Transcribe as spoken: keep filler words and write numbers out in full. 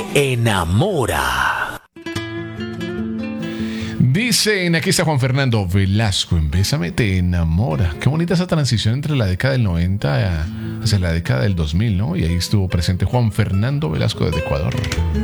enamora. Dicen, aquí está Juan Fernando Velasco, en Bésame te enamora. Qué bonita esa transición entre la década del noventa hacia la década del dos mil, ¿no? Y ahí estuvo presente Juan Fernando Velasco desde Ecuador.